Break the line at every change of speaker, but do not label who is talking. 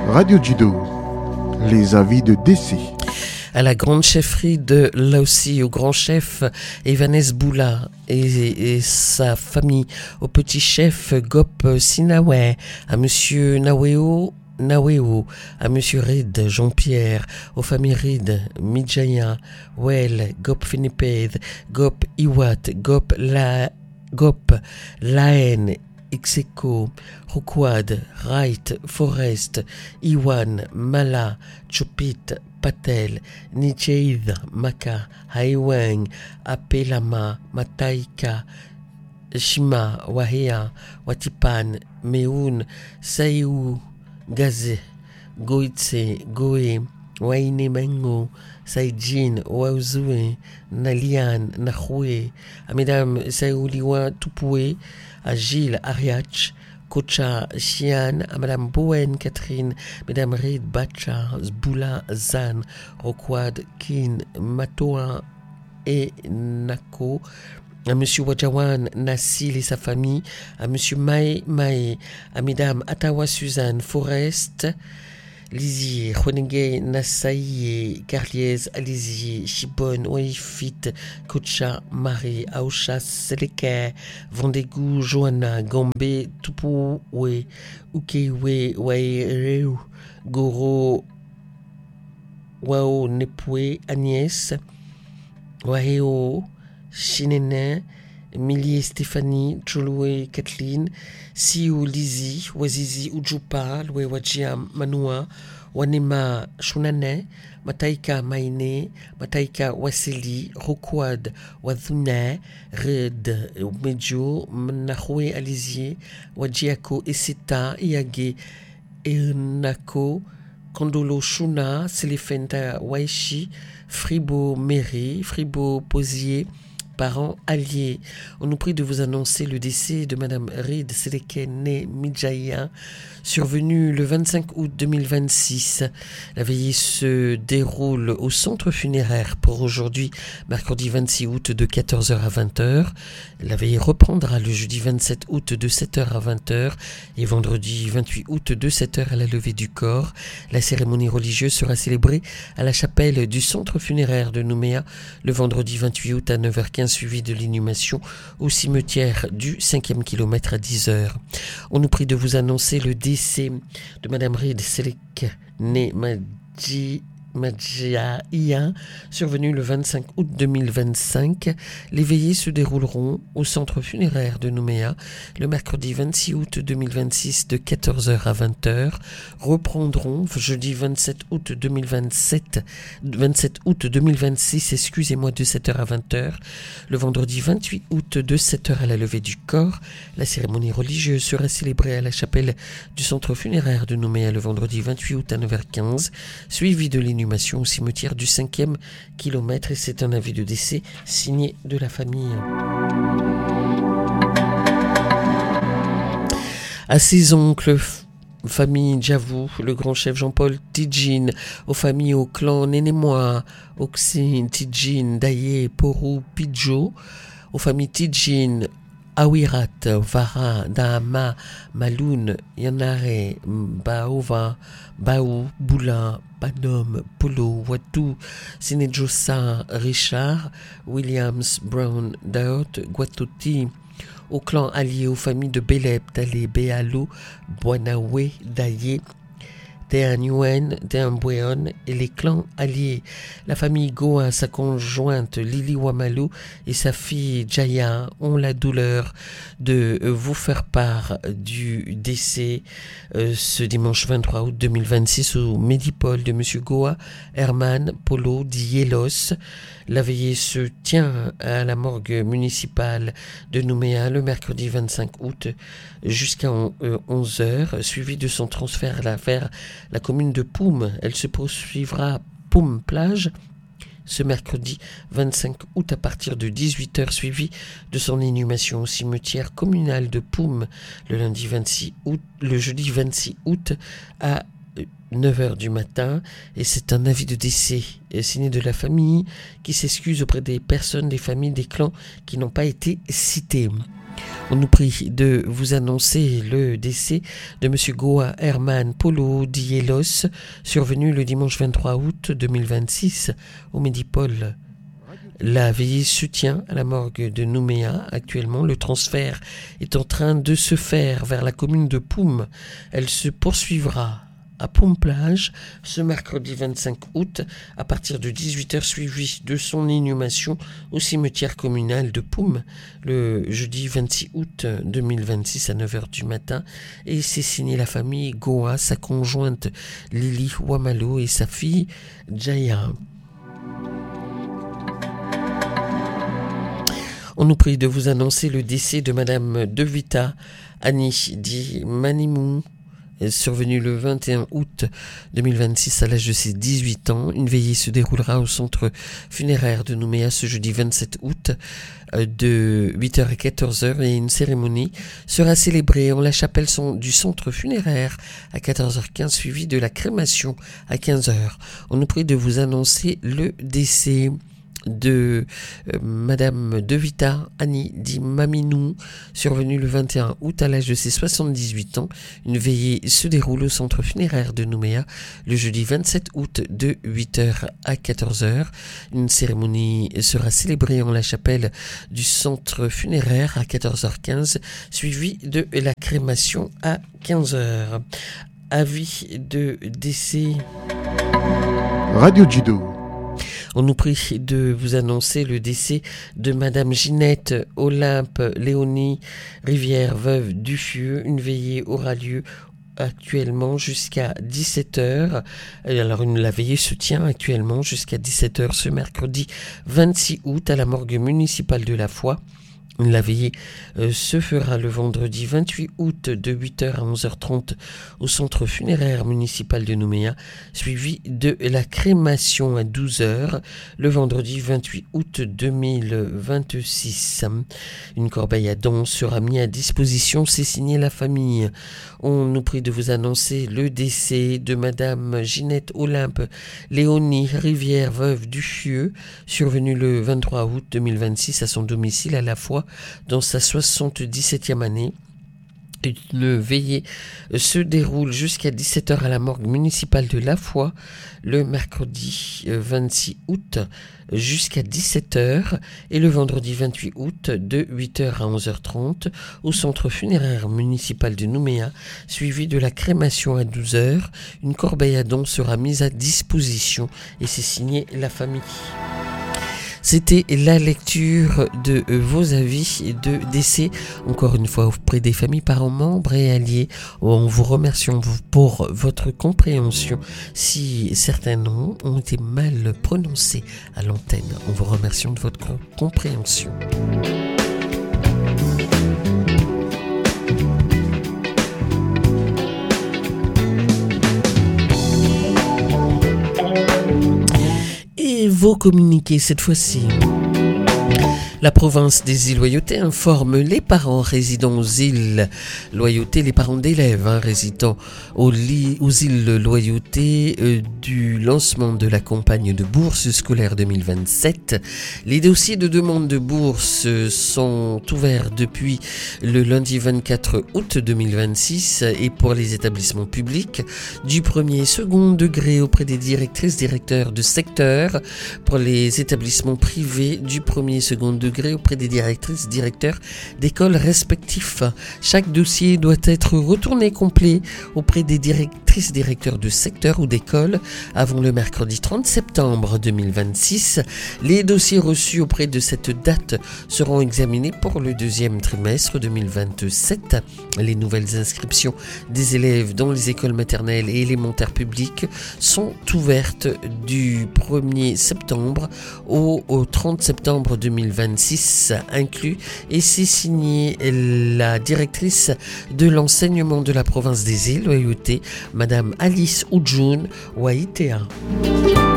Radio Judo, les avis de décès.
À la grande chefferie de là aussi, au grand chef Evanes Boula et sa famille, au petit chef Gop Sinawe, à monsieur Naweo, à monsieur Reed Jean-Pierre, aux familles Reed, Midjaya, Well, Gop Finiped, Gop Iwat, Gop Laen, Ixeco, Rukwad, Wright, Forest, Iwan, Mala, Chupit, Patel, Nicheid, Maka, Haiwang, Apelama, Mataika, Shima, Wahea, Watipan, Meun, Saiou, Gaze, Goitse, Goe, Waine Mengo, Saïdjin, Wauzoué, Nalian, Nahoué, à mesdames Saouliwa Toupoué, à Gilles Ariach, Kocha Chian, à madame Bowen Catherine, mesdames Reid Bacha, Zboula Zan, Rokwad Kin, Matoa et Nako, à monsieur Wajawan Nassil et sa famille, à monsieur Mae, à mesdames Atawa Suzanne Forest, Lizier, Renegay, Nassaïe, Carliez, Alizier, Chibon, Oifit, Kocha, Marie, Aoucha, Seleke, Vendégou, Johanna, Gombe, Tupouwe, Ukewe, Waireu, Goro, Wao, Nepoué, Agnès, Waheo, Chinene, Millie Stéphanie, Choloué, Kathleen, Siou Lizi, Wazizi Ujupa, Loué Wajia Manua, Wanema Shunane, Mataika Maine, Mataika Waseli, Rokwad Wadhune, Red Medjo, Mnahoué Alizier, Wajiako Eseta, Iage Ernako, Kondolo Shuna, Selefenta Waishi, Fribo Meri, Fribo Posier, parents alliés. On nous prie de vous annoncer le décès de Madame Reed Seleke née Midjaya, survenue le 25 août 2026. La veillée se déroule au centre funéraire pour aujourd'hui, mercredi 26 août de 14h à 20h. La veillée reprendra le jeudi 27 août de 7h à 20h et vendredi 28 août de 7h à la levée du corps. La cérémonie religieuse sera célébrée à la chapelle du centre funéraire de Nouméa le vendredi 28 août à 9h15, suivi de l'inhumation au cimetière du 5e kilomètre à 10h. On nous prie de vous annoncer le décès de Madame Reed Seleke née Madjaïa, survenue le 25 août 2025. Les veillées se dérouleront au centre funéraire de Nouméa le mercredi 26 août 2026 de 14h à 20h. Reprendront jeudi 27 août 27 août 2026, excusez-moi, de 7h à 20h. Le vendredi 28 août de 7h à la levée du corps. La cérémonie religieuse sera célébrée à la chapelle du centre funéraire de Nouméa le vendredi 28 août à 9h15, suivi de l'inhumation au cimetière du 5e kilomètre, et c'est un avis de décès signé de la famille. À ses oncles, famille Djavou, le grand chef Jean-Paul Tidjin, aux familles au clan Nénémois, Oxine, Tidjin, Daye, Porou, Pidjo, aux familles Tidjin, Awirat, Vara, Dahama, Maloun, Yanare, Baova, Baou, Boula, Panom, Polo, Watou, Sinejosa, Richard, Williams, Brown, Daot, Guatoti, au clan allié aux familles de Belep, Talé, Béalo, Boanawe, Daye, Teanyuen, Teambweon et les clans alliés. La famille Goa, sa conjointe Lili Wamalu et sa fille Jaya ont la douleur de vous faire part du décès ce dimanche 23 août 2026 au Médipole de Monsieur Goa, Herman Polo Dielos. La veillée se tient à la morgue municipale de Nouméa le mercredi 25 août jusqu'à 11h, suivi de son transfert vers la commune de Poum. Elle se poursuivra à Poum Plage ce mercredi 25 août à partir de 18h, suivi de son inhumation au cimetière communal de Poum le jeudi 26 août à 9h du matin, et c'est un avis de décès signé de la famille qui s'excuse auprès des personnes, des familles, des clans qui n'ont pas été cités. On nous prie de vous annoncer le décès de M. Goa Herman Polo Dielos, survenu le dimanche 23 août 2026 au Médipôle. La veillée se tient à la morgue de Nouméa. Actuellement, le transfert est en train de se faire vers la commune de Poum. Elle se poursuivra à Poum-Plage ce mercredi 25 août à partir de 18h, suivi de son inhumation au cimetière communal de Poum le jeudi 26 août 2026 à 9h du matin. Et c'est signé la famille Goa, sa conjointe Lily Wamalo et sa fille Jaya. On nous prie de vous annoncer le décès de Madame Devita Annie dit Manimou, survenue le 21 août 2026 à l'âge de ses 18 ans. Une veillée se déroulera au centre funéraire de Nouméa ce jeudi 27 août de 8h à 14h et une cérémonie sera célébrée en la chapelle du centre funéraire à 14h15 suivie de la crémation à 15h. On nous prie de vous annoncer le décès de Madame Devita Annie dit Maminou, survenue le 21 août à l'âge de ses 78 ans. Une veillée se déroule au centre funéraire de Nouméa le jeudi 27 août de 8h à 14h. Une cérémonie sera célébrée en la chapelle du centre funéraire à 14h15, suivie de la crémation à 15h. Avis de décès.
Radio Judo.
On nous prie de vous annoncer le décès de Madame Ginette Olympe Léonie Rivière, veuve Duffieux. Une veillée aura lieu actuellement jusqu'à 17h. Alors la veillée se tient actuellement jusqu'à 17h ce mercredi 26 août à la morgue municipale de La Foix. La veillée se fera le vendredi 28 août de 8h à 11h30 au centre funéraire municipal de Nouméa, suivi de la crémation à 12h le vendredi 28 août 2026. Une corbeille à dons sera mise à disposition, c'est signé la famille. On nous prie de vous annoncer le décès de Madame Ginette Olympe Léonie Rivière, veuve Duffieux, survenue le 23 août 2026 à son domicile à La Foix, dans sa 77e année. Une veillée se déroule jusqu'à 17h à la morgue municipale de La Foix le mercredi 26 août jusqu'à 17h et le vendredi 28 août de 8h à 11h30 au centre funéraire municipal de Nouméa, suivi de la crémation à 12h. Une corbeille à dons sera mise à disposition et c'est signé la famille. C'était la lecture de vos avis de décès, encore une fois auprès des familles, parents, membres et alliés. On vous remercie pour votre compréhension. Si certains noms ont été mal prononcés à l'antenne, on vous remercie de votre compréhension. Vos communiqués cette fois-ci. La province des îles Loyauté informe les parents résidant aux îles Loyauté, les parents d'élèves résidant aux îles Loyauté du lancement de la campagne de bourse scolaire 2027. Les dossiers de demande de bourse sont ouverts depuis le lundi 24 août 2026 et pour les établissements publics du premier et second degré auprès des directrices, directeurs de secteur, pour les établissements privés du premier et second degré auprès des directrices, directeurs d'écoles respectifs. Chaque dossier doit être retourné complet auprès des directrices, directeurs de secteur ou d'école avant le mercredi 30 septembre 2026. Les dossiers reçus auprès de cette date seront examinés pour le deuxième trimestre 2027. Les nouvelles inscriptions des élèves dans les écoles maternelles et élémentaires publiques sont ouvertes du 1er septembre au 30 septembre 2026 inclus, et c'est signé la directrice de l'enseignement de la province des îles Loyauté, Madame Alice Oudjoun Waitea.